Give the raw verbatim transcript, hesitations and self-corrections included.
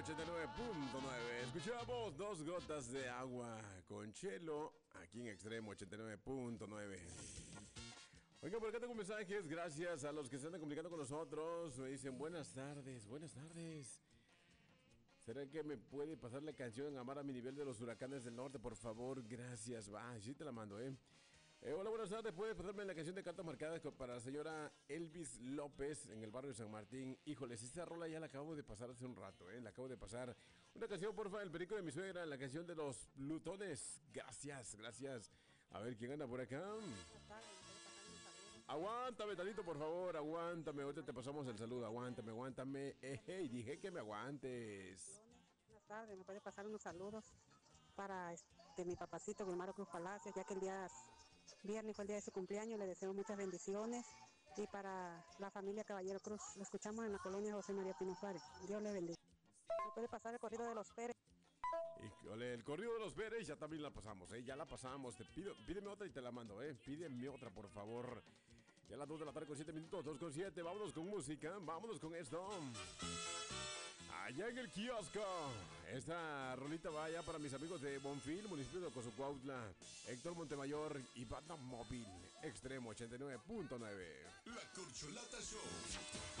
ochenta y nueve punto nueve. Escuchamos Dos Gotas de Agua con Chelo aquí en Extremo ochenta y nueve punto nueve. Oiga, por acá tengo mensajes. Gracias a los que se están comunicando con nosotros. Me dicen buenas tardes, buenas tardes. ¿Será que me puede pasar la canción Amar a mi nivel de los Huracanes del Norte? Por favor, gracias. Va, sí te la mando, eh. Eh, hola, buenas tardes. ¿Puedes pasarme la canción de Cartas Marcadas para la señora Elvis López en el barrio de San Martín? Híjoles, esta rola ya la acabo de pasar hace un rato, ¿eh? La acabo de pasar. Una canción, porfa, el perico de mi suegra, la canción de los plutones. Gracias, gracias. A ver, ¿quién anda por acá? Aguántame, tantito, por favor, aguántame. Ahorita te pasamos el saludo, aguántame, aguántame. Eh, hey, dije que me aguantes. Buenas tardes, me puede pasar unos saludos para este, mi papacito Guilmaro Cruz Palacios, ya que el día viernes fue el día de su cumpleaños, le deseo muchas bendiciones. Y para la familia Caballero Cruz, lo escuchamos en la colonia José María Pino Suárez. Dios le bendiga. Me puede pasar el corrido de los Pérez. Híjole, el corrido de los Pérez ya también la pasamos, ¿eh? Ya la pasamos. Te pido, pídeme otra y te la mando, ¿eh? Pídeme otra, por favor. Ya a las dos de la tarde con siete minutos, dos con siete. Vámonos con música, vámonos con esto. Allá en el kiosco. Esta rolita va allá para mis amigos de Bonfil, municipio de Cozocuautla, Héctor Montemayor y Banda Móvil, Extremo ochenta y nueve punto nueve. La Corcholata Show.